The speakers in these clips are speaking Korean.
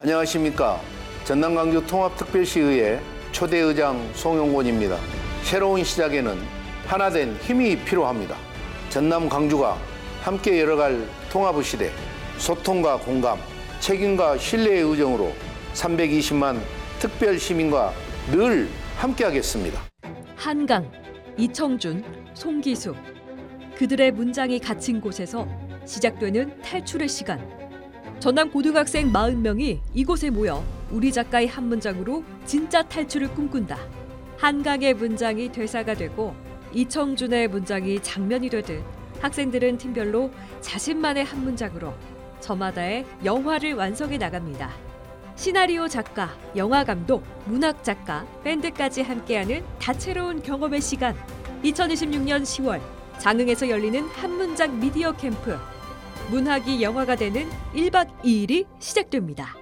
안녕하십니까. 전남광주통합특별시의회 초대의장 송용곤입니다. 새로운 시작에는 하나된 힘이 필요합니다. 전남 광주가 함께 열어갈 통합의 시대, 소통과 공감, 책임과 신뢰의 의정으로 320만 특별 시민과 늘 함께하겠습니다. 한강, 이청준, 송기수. 그들의 문장이 갇힌 곳에서 시작되는 탈출의 시간. 전남 고등학생 40명이 이곳에 모여 우리 작가의 한 문장으로 진짜 탈출을 꿈꾼다. 한강의 문장이 대사가 되고 이청준의 문장이 장면이 되듯 학생들은 팀별로 자신만의 한 문장으로 저마다의 영화를 완성해 나갑니다. 시나리오 작가, 영화 감독, 문학 작가, 밴드까지 함께하는 다채로운 경험의 시간. 2026년 10월 장흥에서 열리는 한 문장 미디어 캠프. 문학이 영화가 되는 1박 2일이 시작됩니다.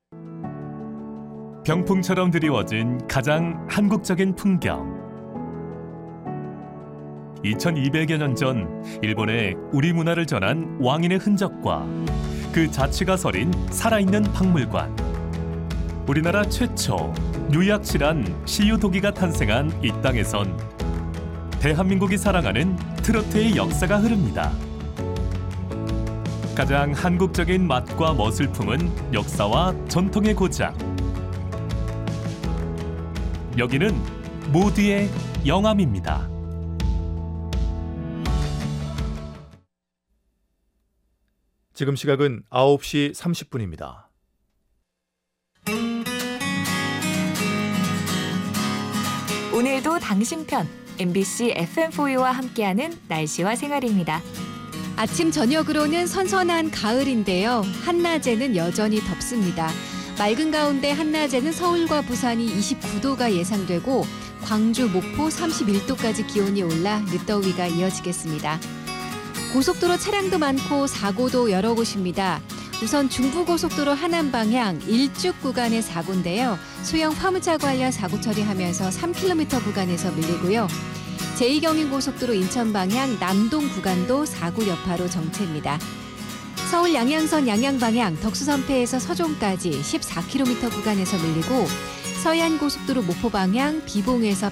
병풍처럼 드리워진 가장 한국적인 풍경. 2200여 년 전 일본에 우리 문화를 전한 왕인의 흔적과 그 자취가 서린 살아있는 박물관. 우리나라 최초 뉴약실한 시유도기가 탄생한 이 땅에선 대한민국이 사랑하는 트로트의 역사가 흐릅니다. 가장 한국적인 맛과 멋을 품은 역사와 전통의 고장. 여기는 모두의 영암입니다. 지금 시각은 9시 30분입니다. 오늘도 당신 편 MBC FM4U와 함께하는 날씨와 생활입니다. 아침 저녁으로는 선선한 가을인데요. 한낮에는 여전히 덥습니다. 맑은 가운데 한낮에는 서울과 부산이 29도가 예상되고 광주, 목포 31도까지 기온이 올라 늦더위가 이어지겠습니다. 고속도로 차량도 많고 사고도 여러 곳입니다. 우선 중부고속도로 하남 방향 일죽 구간의 사고인데요. 소형 화물차 관련 사고 처리하면서 3km 구간에서 밀리고요. 제2경인고속도로 인천 방향 남동 구간도 사고 여파로 정체입니다. 서울 양양선 양양 방향 덕수선패에서 서종까지 14km 구간에서 밀리고 서해안고속도로 목포 방향 비봉에서